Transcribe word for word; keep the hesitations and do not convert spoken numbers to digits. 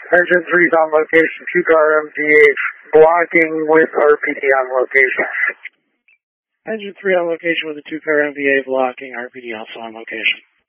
Engine three's on location, two-car M V H, blocking with R P D on location. Engine three on location with a two-car M V A blocking, R P D also on location.